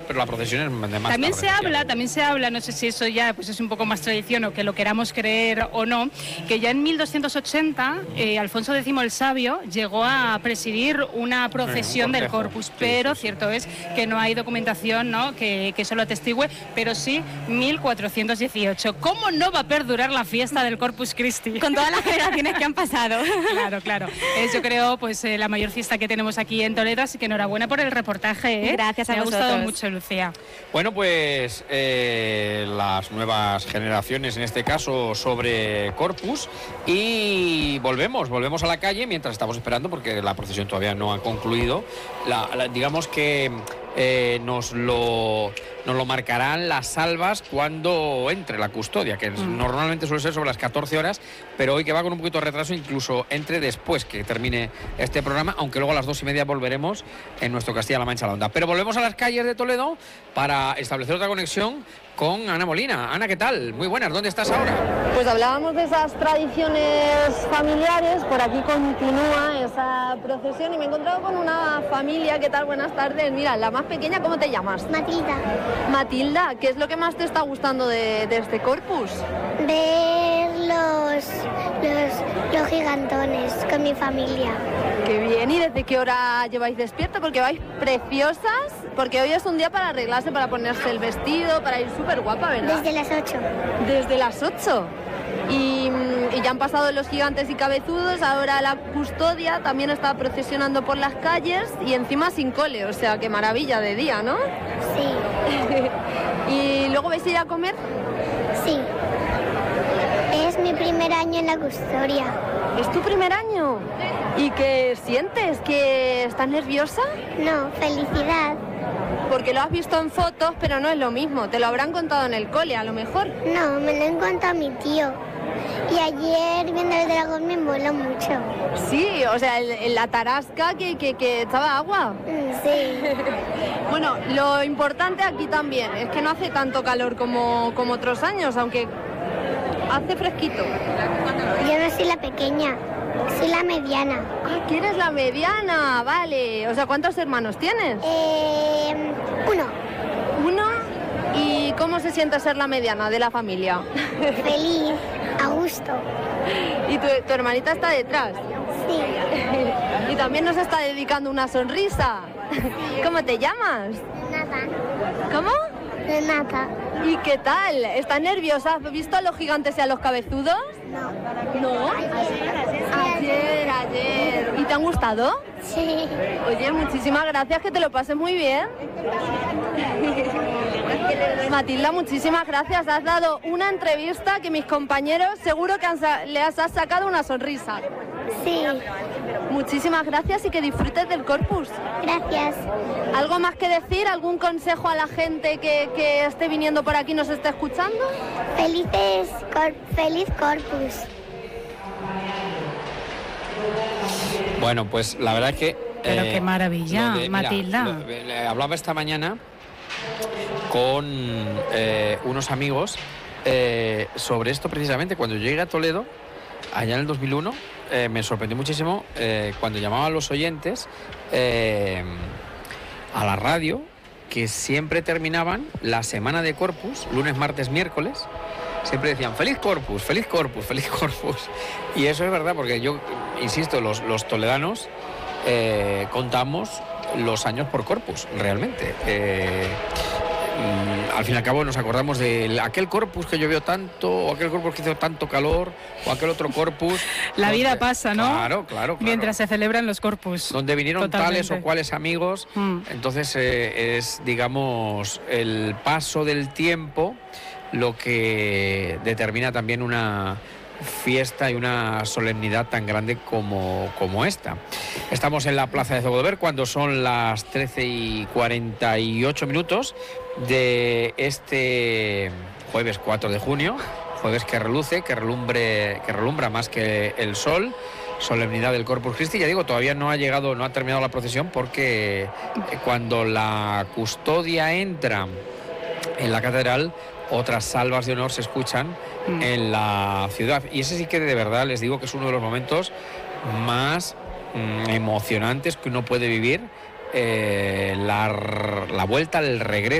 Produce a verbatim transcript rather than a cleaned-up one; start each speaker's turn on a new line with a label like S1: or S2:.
S1: pero la procesión es de más
S2: También
S1: tarde,
S2: se habla, también se habla, no sé si eso ya pues es un poco más tradición o que lo queramos creer o no, que ya en mil doscientos ochenta eh, Alfonso X el Sabio llegó a presidir una procesión
S1: sí,
S2: del Corpus, sí, pero sí, sí. Cierto es que no hay documentación, ¿no?, que, que eso lo atestigüe, pero sí mil cuatrocientos dieciocho. ¿Cómo no va a perdurar la fiesta del Corpus Christi?
S3: Con todas las generaciones que han pasado.
S2: Claro, claro. Es, yo creo, pues eh, la mayor fiesta que tenemos aquí en Toledo, así que enhorabuena por el reportaje, ¿eh?
S3: Gracias a
S2: Me
S3: vosotros.
S2: ha gustado mucho, Lucía.
S1: Bueno, pues eh, las nuevas generaciones, en este caso, sobre Corpus, y volvemos, volvemos a la calle mientras estamos esperando, porque la procesión todavía no ha concluido. La, la, digamos que eh, nos lo... nos lo marcarán las salvas cuando entre la custodia, que mm. normalmente suele ser sobre las catorce horas, pero hoy, que va con un poquito de retraso, incluso entre después que termine este programa, aunque luego a las dos y media volveremos en nuestro Castilla-La Mancha la Onda. Pero volvemos a las calles de Toledo para establecer otra conexión con Ana Molina. Ana, ¿qué tal? Muy buenas, ¿dónde estás ahora?
S4: Pues hablábamos de esas tradiciones familiares, por aquí continúa esa procesión y me he encontrado con una familia. ¿Qué tal? Buenas tardes. Mira, la más pequeña, ¿cómo te llamas?
S5: Matilda.
S4: Matilda, ¿qué es lo que más te está gustando de, de este Corpus?
S5: Ver los, los, los gigantones con mi familia.
S4: Qué bien, ¿y desde qué hora lleváis despierto? Porque vais preciosas, porque hoy es un día para arreglarse, para ponerse el vestido, para ir súper guapa, ¿verdad?
S5: Desde las ocho.
S4: Desde las ocho. Y, y ya han pasado los gigantes y cabezudos, ahora la custodia también está procesionando por las calles y encima sin cole, o sea, qué maravilla de día, ¿no?
S5: Sí.
S4: ¿Y luego vais a ir a comer?
S5: Sí. Es mi primer año en la custodia.
S4: ¿Es tu primer año? ¿Y qué sientes? ¿Que estás nerviosa?
S5: No, felicidad.
S4: Porque lo has visto en fotos, pero no es lo mismo. Te lo habrán contado en el cole, a lo mejor.
S5: No, me lo han contado mi tío. Y ayer viendo el dragón me moló mucho.
S4: Sí, o sea, en la tarasca que, que, que echaba agua.
S5: Sí.
S4: Bueno, lo importante aquí también es que no hace tanto calor como, como otros años, aunque hace fresquito.
S5: Yo no soy la pequeña, soy la mediana.
S4: Ah, ¿quieres la mediana? Vale. O sea, ¿cuántos hermanos tienes?
S5: Eh, uno.
S4: ¿Uno? ¿Y cómo se siente ser la mediana de la familia?
S5: Feliz, a gusto.
S4: ¿Y tu, tu hermanita está detrás?
S5: Sí.
S4: Y también nos está dedicando una sonrisa. ¿Cómo te llamas?
S5: Renata.
S4: ¿Cómo?
S5: Renata.
S4: ¿Y qué tal? ¿Estás nerviosa? ¿Has visto a los gigantes y a los cabezudos?
S5: No.
S4: ¿No?
S5: Ayer.
S4: Ayer, ayer. ¿Y te han gustado?
S5: Sí.
S4: Oye, muchísimas gracias, que te lo pases muy bien. Matilda, muchísimas gracias. Has dado una entrevista que mis compañeros seguro que han, les has sacado una sonrisa.
S5: Sí.
S4: Muchísimas gracias y que disfrutes del Corpus.
S5: Gracias.
S4: ¿Algo más que decir? ¿Algún consejo a la gente que, que esté viniendo por aquí y nos esté escuchando?
S5: Felices, cor, feliz Corpus.
S1: Bueno, pues la verdad es que...
S2: Pero eh, qué maravilla,
S1: de,
S2: Matilda.
S1: Mira, lo, le hablaba esta mañana con eh, unos amigos eh, sobre esto precisamente. Cuando yo llegué a Toledo, allá en el dos mil uno, eh, me sorprendió muchísimo eh, cuando llamaban a los oyentes eh, a la radio, que siempre terminaban la semana de Corpus, lunes, martes, miércoles, siempre decían feliz Corpus, feliz Corpus, feliz Corpus. Y eso es verdad, porque yo, insisto, los, los toledanos eh, contamos los años por Corpus, realmente. Eh, al fin y al cabo nos acordamos de aquel Corpus que llovió tanto, o aquel Corpus que hizo tanto calor, o aquel otro Corpus.
S2: La
S1: donde,
S2: vida pasa, ¿no?
S1: Claro, claro, claro.
S2: Mientras se celebran los Corpus.
S1: Donde vinieron Totalmente. tales o cuales amigos. Mm. Entonces eh, es, digamos, el paso del tiempo lo que determina también una fiesta y una solemnidad tan grande como, como esta. Estamos en la Plaza de Zocodover cuando son las trece y cuarenta y ocho minutos de este jueves cuatro de junio, jueves que reluce, que relumbre, que relumbra más que el sol. Solemnidad del Corpus Christi. Ya digo, todavía no ha llegado, no ha terminado la procesión, porque cuando la custodia entra en la catedral, otras salvas de honor se escuchan mm. en la ciudad. Y ese sí que de verdad les digo que es uno de los momentos más mm, emocionantes que uno puede vivir, eh, la, la vuelta, el regreso